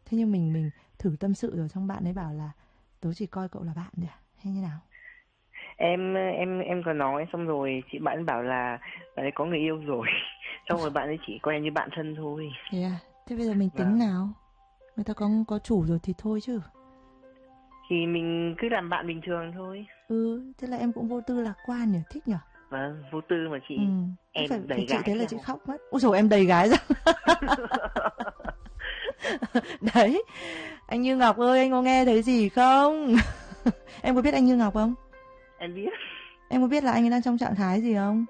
Thế nhưng mình thử tâm sự rồi, xong bạn ấy bảo là tớ chỉ coi cậu là bạn thôi à? Hay như nào? Em có nói xong rồi chị bạn bảo là bạn ấy có người yêu rồi. Xong rồi bạn ấy chỉ quen như bạn thân thôi. Thế à? Thế bây giờ mình tính Vâng. nào? Người ta có chủ rồi thì thôi chứ. Thì mình cứ làm bạn bình thường thôi. Thế là em cũng vô tư lạc quan nhỉ, thích nhỉ? Vâng, vô tư mà Ừ, chị. cứ phải Em phải đầy chị gái thế là chị theo. khóc mất. Ôi dồi em đầy gái ra. Đấy, anh Như Ngọc ơi, anh có nghe thấy gì không? Em có biết anh Như Ngọc không? Em biết. Em có biết là anh ấy đang trong trạng thái gì không?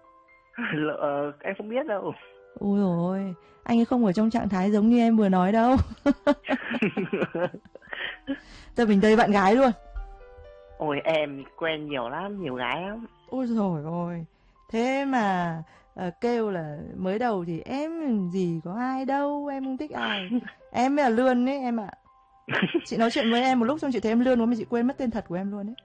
Em không biết đâu. Ôi ôi, anh ấy không ở trong trạng thái giống như em vừa nói đâu. Giờ mình đây bạn gái luôn. Ôi em quen nhiều lắm, nhiều gái lắm. Ôi rồi ôi, thế mà kêu là mới đầu thì em gì có ai đâu, em không thích ai. Em mới là lươn ấy em ạ. Chị nói chuyện với em một lúc xong chị thấy em lươn quá mà chị quên mất tên thật của em luôn ấy.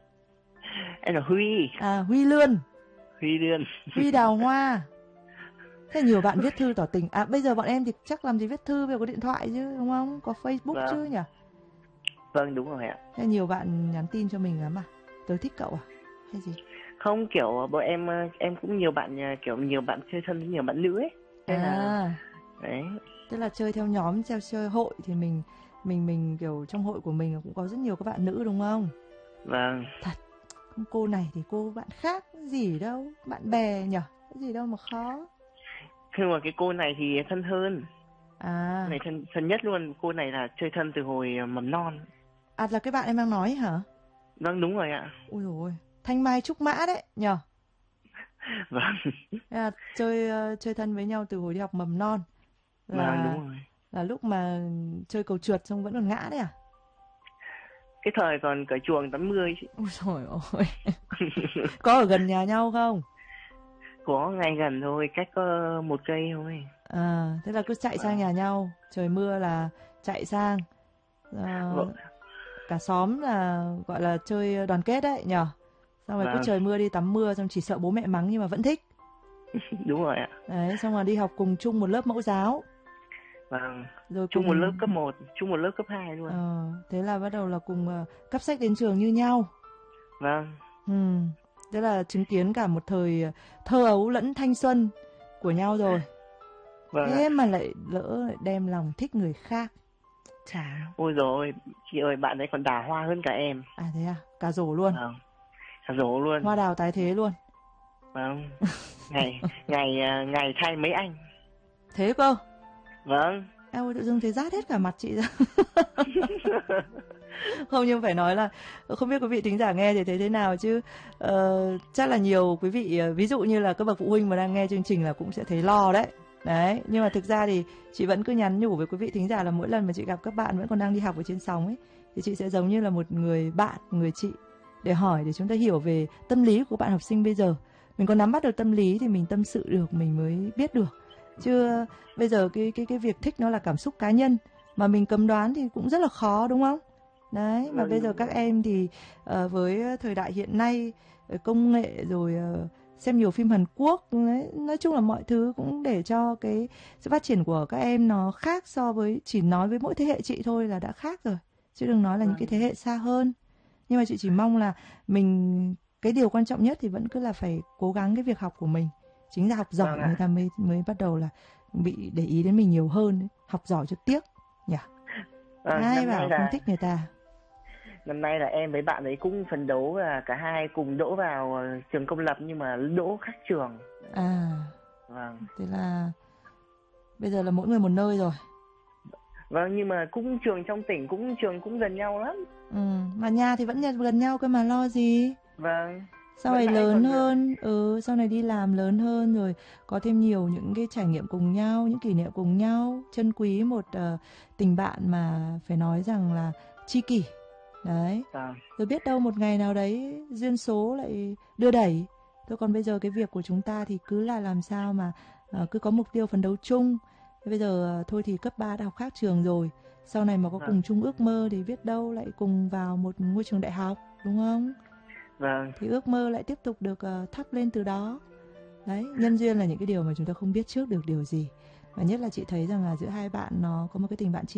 Em là Huy. À Huy Lươn, Huy Lương. Huy Đào Hoa. Thế nhiều bạn viết thư tỏ tình. À bây giờ bọn em thì chắc làm gì viết thư, bây giờ có điện thoại chứ đúng không? Có Facebook chứ Vâng, nhỉ? vâng đúng rồi ạ. Thế nhiều bạn nhắn tin cho mình lắm à? Tớ thích cậu à? Hay gì? Không, kiểu bọn em cũng nhiều bạn kiểu nhiều bạn chơi thân với nhiều bạn nữ ấy. Thế là À, đấy. tức là chơi theo nhóm, theo chơi hội thì mình kiểu trong hội của mình cũng có rất nhiều các bạn nữ đúng không? Vâng. Thật, cô này thì cô bạn khác gì đâu, bạn bè nhở? Cái gì đâu mà khó. Nhưng mà cái cô này thì thân hơn. Cô À, này thân thân nhất luôn. Cô này là chơi thân từ hồi mầm non. à là cái bạn em đang nói hả? Vâng đúng rồi ạ. Ui dồi ôi, Thanh Mai Trúc Mã đấy nhở? Vâng. Thế là chơi thân với nhau từ hồi đi học mầm non, Vâng là đúng rồi. là lúc mà chơi cầu trượt xong vẫn còn ngã đấy à? Cái thời còn cởi chuồng tắm mưa ấy chị. Ôi trời ơi, có ở gần nhà nhau không? Có ngay gần thôi, cách có 1 cây thôi. À, thế là cứ chạy sang Vâng. nhà nhau, trời mưa là chạy sang. Ờ, Vâng. cả xóm là gọi là chơi đoàn kết đấy nhở? Xong rồi cứ Vâng. trời mưa đi tắm mưa xong chỉ sợ bố mẹ mắng nhưng mà vẫn thích. Đúng rồi ạ. Đấy, xong rồi đi học cùng chung một lớp mẫu giáo, Vâng. rồi Chung một lớp cùng cấp 1, chung một lớp cấp 2 luôn. thế là bắt đầu là cùng cắp sách đến trường như nhau. Vâng. Ừ, thế là chứng kiến cả một thời thơ ấu lẫn thanh xuân của nhau rồi. Vâng ạ. Thế mà lại lỡ lại đem lòng thích người khác. Chán. Ôi rồi chị ơi, bạn ấy còn đào hoa hơn cả em. À thế à, cả rổ luôn. Vâng. Cả rổ luôn. Hoa đào tái thế luôn. Vâng. Ngày ngày ngày thay mấy anh. Thế cơ. Vâng. Em ơi tự dưng thấy rát hết cả mặt chị ra. Không nhưng phải nói là không biết quý vị thính giả nghe thì thấy thế nào chứ chắc là nhiều quý vị ví dụ như là các bậc phụ huynh mà đang nghe chương trình là cũng sẽ thấy lo đấy. Đấy, nhưng mà thực ra thì chị vẫn cứ nhắn nhủ với quý vị thính giả là mỗi lần mà chị gặp các bạn vẫn còn đang đi học ở trên sóng ấy thì chị sẽ giống như là một người bạn, người chị để hỏi để chúng ta hiểu về tâm lý của bạn học sinh bây giờ. Mình có nắm bắt được tâm lý thì mình tâm sự được, mình mới biết được. Chứ bây giờ cái việc thích nó là cảm xúc cá nhân mà mình cấm đoán thì cũng rất là khó đúng không? Đấy, mà bây Vâng giờ đúng các rồi. em thì với thời đại hiện nay công nghệ rồi xem nhiều phim Hàn Quốc đấy, nói chung là mọi thứ cũng để cho cái sự phát triển của các em nó khác so với chỉ nói với mỗi thế hệ chị thôi là đã khác rồi. Chứ đừng nói là những cái thế Vâng. hệ xa hơn. Nhưng mà chị chỉ mong là mình cái điều quan trọng nhất thì vẫn cứ là phải cố gắng cái việc học của mình. Chính là học Vâng giỏi người ạ. ta mới mới bắt đầu là bị để ý đến mình nhiều hơn ấy. Học giỏi cho tiếc nhỉ. Vâng, Ai bảo không thích người ta. năm nay là em với bạn ấy cũng phấn đấu là cả hai cùng đỗ vào trường công lập nhưng mà đỗ khác trường. À, Vâng. thế là bây giờ là mỗi người một nơi rồi. Vâng, nhưng mà cũng trường trong tỉnh, cũng trường cũng gần nhau lắm. Mà nhà thì vẫn gần nhau cơ mà lo gì. Vâng. Sau Vẫn này nãy lớn còn vừa. hơn, sau này đi làm lớn hơn rồi có thêm nhiều những cái trải nghiệm cùng nhau, những kỷ niệm cùng nhau, trân quý một tình bạn mà phải nói rằng là tri kỷ. Đấy. Vâng. Rồi biết đâu một ngày nào đấy duyên số lại đưa đẩy. Thôi còn bây giờ cái việc của chúng ta thì cứ là làm sao mà cứ có mục tiêu phấn đấu chung. Thế bây giờ thôi thì cấp 3 đã học khác trường rồi. Sau này mà có Vâng. cùng chung ước mơ thì biết đâu lại cùng vào một ngôi trường đại học, đúng không? Vâng. Thì ước mơ lại tiếp tục được thắp lên từ đó. Đấy, nhân duyên là những cái điều mà chúng ta không biết trước được điều gì. Và nhất là chị thấy rằng là giữa hai bạn nó có một cái tình bạn